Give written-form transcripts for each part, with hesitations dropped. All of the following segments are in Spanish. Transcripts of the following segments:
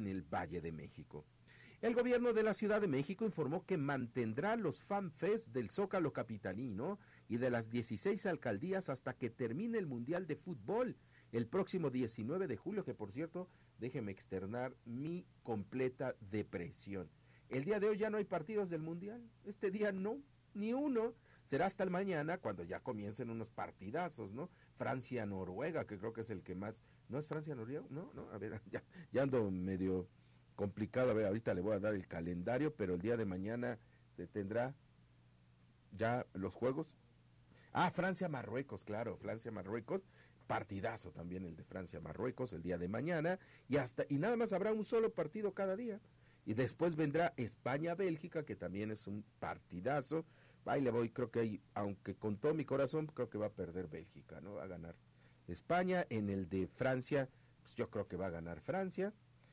en el Valle de México. El gobierno de la Ciudad de México informó que mantendrá los FanFest del Zócalo capitalino y de las 16 alcaldías hasta que termine el Mundial de Fútbol el próximo 19 de julio, que por cierto, déjeme externar mi completa depresión. El día de hoy ya no hay partidos del Mundial, este día no, ni uno. Será hasta el mañana cuando ya comiencen unos partidazos, ¿no? Francia-Noruega, que creo que es el que más... ¿No es Francia-Noruega? No, a ver, ya ando medio complicado. A ver, ahorita le voy a dar el calendario, pero el día de mañana se tendrá ya los juegos. Francia-Marruecos, claro, Francia-Marruecos. Partidazo también el de Francia-Marruecos el día de mañana. Y nada más habrá un solo partido cada día. Y después vendrá España-Bélgica, que también es un partidazo. Ahí le voy, creo que ahí, aunque con todo mi corazón, creo que va a perder Bélgica, ¿no? Va a ganar España. En el de Francia, pues yo creo que va a ganar Francia.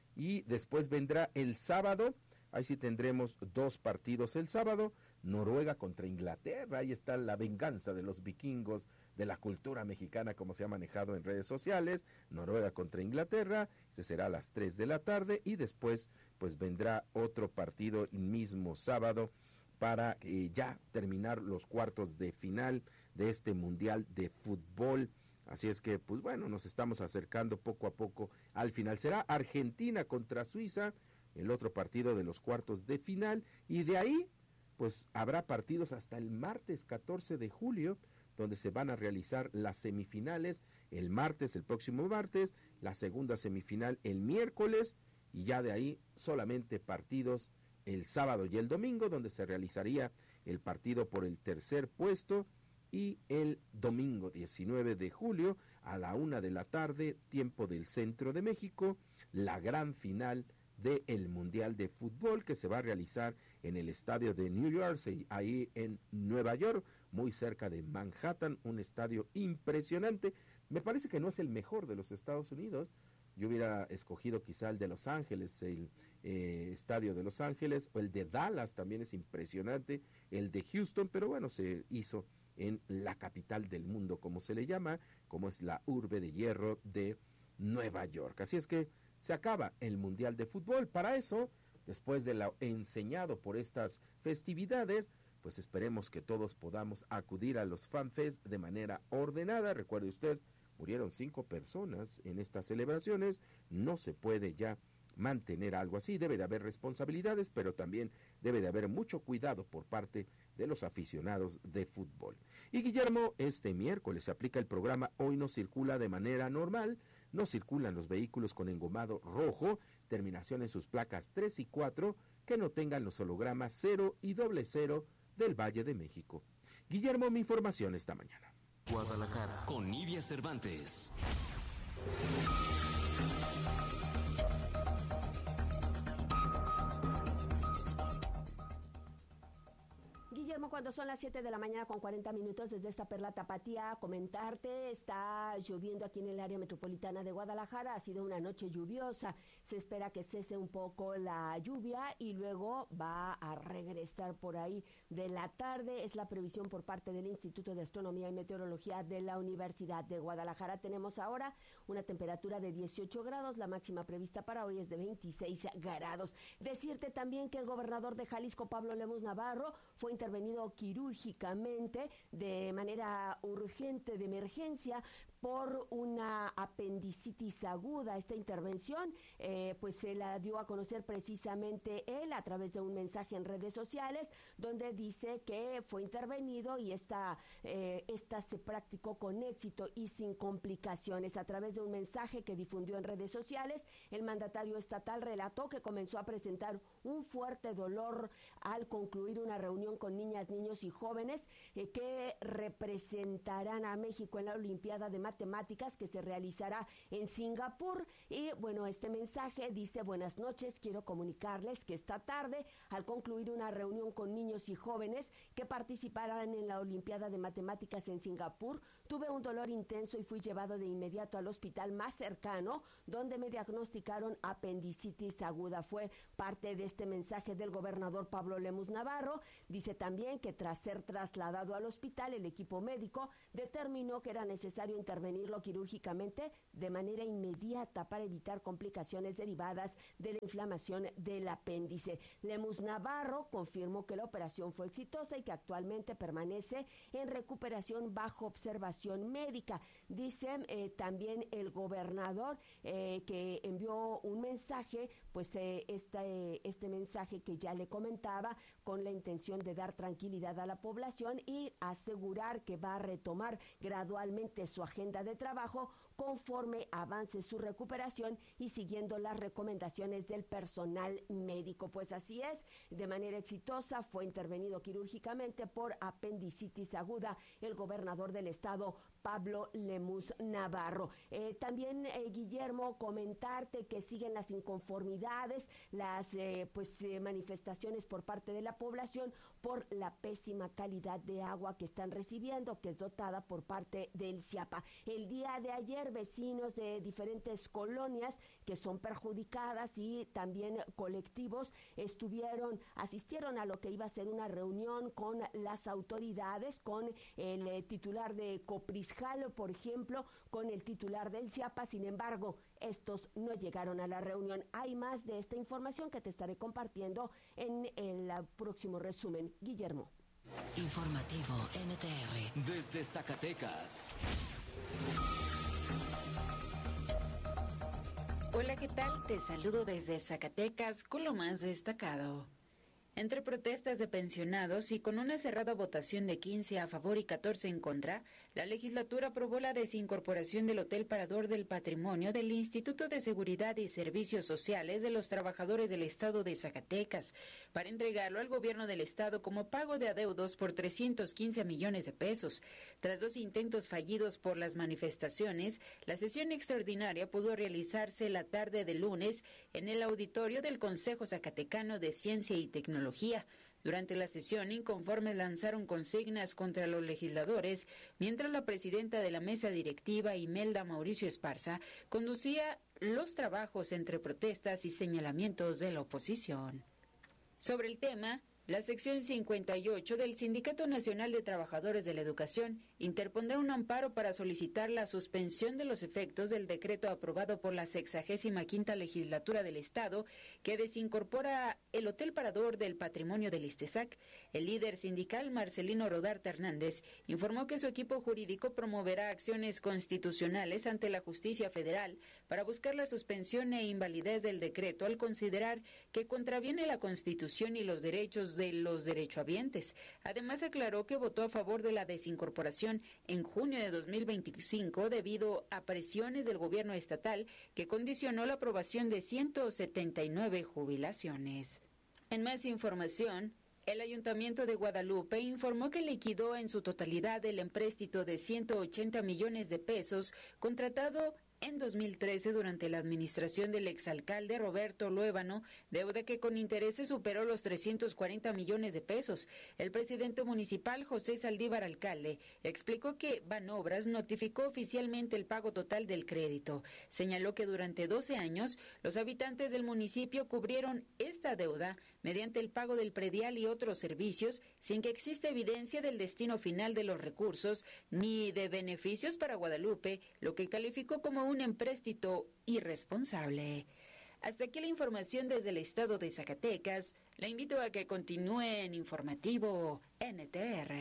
Y después vendrá el sábado, ahí sí tendremos dos partidos el sábado, Noruega contra Inglaterra. Ahí está la venganza de los vikingos, de la cultura mexicana, como se ha manejado en redes sociales. Noruega contra Inglaterra, ese será a las 3 de la tarde, y después pues vendrá otro partido el mismo sábado, para ya terminar los cuartos de final de este Mundial de Fútbol. Así es que, pues bueno, nos estamos acercando poco a poco al final. Será Argentina contra Suiza, el otro partido de los cuartos de final, y de ahí, pues habrá partidos hasta el martes 14 de julio, donde se van a realizar las semifinales el martes, el próximo martes, la segunda semifinal el miércoles, y ya de ahí solamente partidos el sábado y el domingo, donde se realizaría el partido por el tercer puesto, y el domingo 19 de julio a la 1 de la tarde, tiempo del centro de México, la gran final del Mundial de Fútbol, que se va a realizar en el estadio de New Jersey, ahí en Nueva York, muy cerca de Manhattan, un estadio impresionante. Me parece que no es el mejor de los Estados Unidos. Yo hubiera escogido quizá el de Los Ángeles, el estadio de Los Ángeles, o el de Dallas también es impresionante, el de Houston, pero bueno, se hizo en la capital del mundo, como se le llama, como es la urbe de hierro de Nueva York. Así es que se acaba el Mundial de Fútbol. Para eso, después de lo enseñado por estas festividades, pues esperemos que todos podamos acudir a los FanFest de manera ordenada. Recuerde usted, murieron 5 personas en estas celebraciones, no se puede ya mantener algo así, debe de haber responsabilidades, pero también debe de haber mucho cuidado por parte de los aficionados de fútbol. Y Guillermo, este miércoles se aplica el programa Hoy no circula de manera normal, no circulan los vehículos con engomado rojo, terminación en sus placas 3 y 4, que no tengan los hologramas 0 y 00 del Valle de México. Guillermo, mi información esta mañana. Guadalajara, con Nidia Cervantes. Guillermo, cuando son las 7 de la mañana con 40 minutos desde esta Perla Tapatía, comentarte, está lloviendo aquí en el área metropolitana de Guadalajara, ha sido una noche lluviosa, se espera que cese un poco la lluvia y luego va a regresar por ahí de la tarde, es la previsión por parte del Instituto de Astronomía y Meteorología de la Universidad de Guadalajara. Tenemos ahora una temperatura de 18 grados, la máxima prevista para hoy es de 26 grados. Decirte también que el gobernador de Jalisco, Pablo Lemus Navarro, fue intervenido quirúrgicamente de manera urgente, de emergencia, por una apendicitis aguda. Esta intervención pues se la dio a conocer precisamente él a través de un mensaje en redes sociales donde dice que fue intervenido y esta se practicó con éxito y sin complicaciones. A través de un mensaje que difundió en redes sociales, el mandatario estatal relató que comenzó a presentar un fuerte dolor al concluir una reunión con niñas, niños y jóvenes que representarán a México en la Olimpiada de Matemáticas que se realizará en Singapur. Y bueno, este mensaje dice: buenas noches, quiero comunicarles que esta tarde, al concluir una reunión con niños y jóvenes que participarán en la Olimpiada de Matemáticas en Singapur, Tuve un dolor intenso y fui llevado de inmediato al hospital más cercano, donde me diagnosticaron apendicitis aguda. Fue parte de este mensaje del gobernador Pablo Lemus Navarro. Dice también que tras ser trasladado al hospital, el equipo médico determinó que era necesario intervenirlo quirúrgicamente de manera inmediata para evitar complicaciones derivadas de la inflamación del apéndice. Lemus Navarro confirmó que la operación fue exitosa y que actualmente permanece en recuperación bajo observación médica. Dice también el gobernador que envió un mensaje, pues este mensaje que ya le comentaba, con la intención de dar tranquilidad a la población y asegurar que va a retomar gradualmente su agenda de trabajo conforme avance su recuperación y siguiendo las recomendaciones del personal médico. Pues así es, de manera exitosa fue intervenido quirúrgicamente por apendicitis aguda el gobernador del estado, Pablo Lemus Navarro. También, Guillermo, comentarte que siguen las inconformidades, las manifestaciones por parte de la población por la pésima calidad de agua que están recibiendo, que es dotada por parte del CIAPA. El día de ayer, vecinos de diferentes colonias que son perjudicadas y también colectivos asistieron a lo que iba a ser una reunión con las autoridades, con el titular de Coprisjal, por ejemplo, con el titular del CIAPA. Sin embargo, estos no llegaron a la reunión. Hay más de esta información que te estaré compartiendo en el próximo resumen. Guillermo. Informativo NTR. Desde Zacatecas. Hola, ¿qué tal? Te saludo desde Zacatecas con lo más destacado. Entre protestas de pensionados y con una cerrada votación de 15 a favor y 14 en contra, la legislatura aprobó la desincorporación del Hotel Parador del Patrimonio del Instituto de Seguridad y Servicios Sociales de los Trabajadores del Estado de Zacatecas para entregarlo al gobierno del Estado como pago de adeudos por 315 millones de pesos. Tras 2 intentos fallidos por las manifestaciones, la sesión extraordinaria pudo realizarse la tarde de lunes en el auditorio del Consejo Zacatecano de Ciencia y Tecnología. Durante la sesión, inconformes lanzaron consignas contra los legisladores, mientras la presidenta de la mesa directiva, Imelda Mauricio Esparza, conducía los trabajos entre protestas y señalamientos de la oposición. Sobre el tema, la sección 58 del Sindicato Nacional de Trabajadores de la Educación interpondrá un amparo para solicitar la suspensión de los efectos del decreto aprobado por la 65ª Legislatura del Estado que desincorpora el Hotel Parador del Patrimonio del ISTESAC. El líder sindical, Marcelino Rodarte Hernández, informó que su equipo jurídico promoverá acciones constitucionales ante la Justicia Federal para buscar la suspensión e invalidez del decreto al considerar que contraviene la Constitución y los derechos de los derechohabientes. Además, aclaró que votó a favor de la desincorporación en junio de 2025 debido a presiones del gobierno estatal que condicionó la aprobación de 179 jubilaciones. En más información, el Ayuntamiento de Guadalupe informó que liquidó en su totalidad el empréstito de 180 millones de pesos contratado en 2013 durante la administración del exalcalde Roberto Luébano, deuda que con intereses superó los 340 millones de pesos. El presidente municipal, José Saldívar Alcalde, explicó que Banobras notificó oficialmente el pago total del crédito. Señaló que durante 12 años los habitantes del municipio cubrieron esta deuda mediante el pago del predial y otros servicios, sin que exista evidencia del destino final de los recursos ni de beneficios para Guadalupe, lo que calificó como un empréstito irresponsable. Hasta aquí la información desde el estado de Zacatecas. La invito a que continúe en Informativo NTR.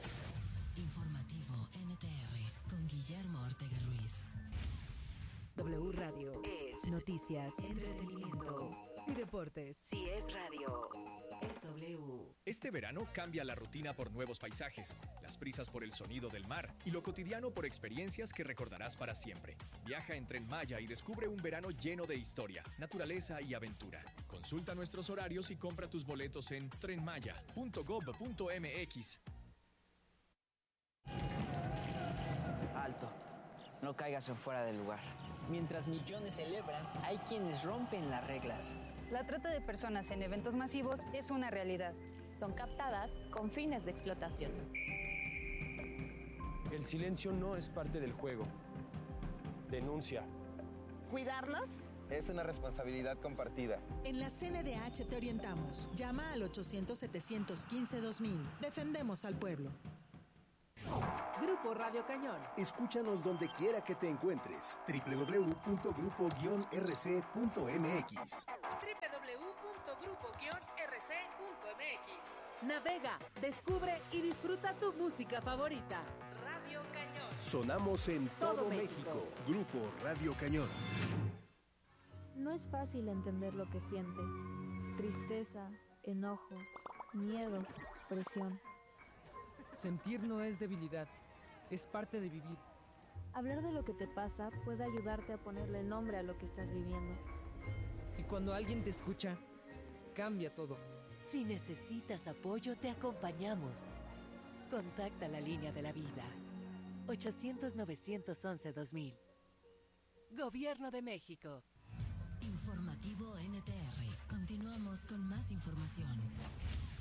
Informativo NTR con Guillermo Ortega Ruiz. W Radio es noticias, entretenimiento y deportes. Si es radio, es W. Este verano cambia la rutina por nuevos paisajes, las prisas por el sonido del mar y lo cotidiano por experiencias que recordarás para siempre. Viaja en Tren Maya y descubre un verano lleno de historia, naturaleza y aventura. Consulta nuestros horarios y compra tus boletos en trenmaya.gov.mx. Alto, no caigas en fuera del lugar. Mientras millones celebran, hay quienes rompen las reglas. La trata de personas en eventos masivos es una realidad. Son captadas con fines de explotación. El silencio no es parte del juego. Denuncia. ¿Cuidarnos? Es una responsabilidad compartida. En la CNDH te orientamos. Llama al 800-715-2000. Defendemos al pueblo. Grupo Radio Cañón. Escúchanos donde quiera que te encuentres. www.grupo-rc.mx. www.grupo-rc.mx. Navega, descubre y disfruta tu música favorita. Radio Cañón. Sonamos en todo México. Grupo Radio Cañón. No es fácil entender lo que sientes. Tristeza, enojo, miedo, presión. Sentir no es debilidad, es parte de vivir. Hablar de lo que te pasa puede ayudarte a ponerle nombre a lo que estás viviendo. Y cuando alguien te escucha, cambia todo. Si necesitas apoyo, te acompañamos. Contacta la línea de la vida. 800-911-2000. Gobierno de México. Informativo NTR. Continuamos con más información.